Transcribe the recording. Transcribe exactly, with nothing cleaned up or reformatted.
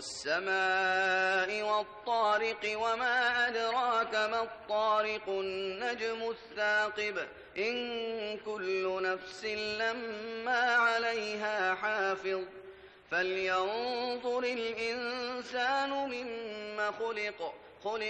وَالسَّمَاءِ وَالطَّارِقِ وَمَا أَدْرَاكَ مَا الطَّارِقُ النَّجْمُ الثَّاقِبُ إِن كُلُّ نَفْسٍ لَّمَّا عَلَيْهَا حَافِظٌ فَلْيَنظُرِ الْإِنسَانُ مِمَّ خُلِقَ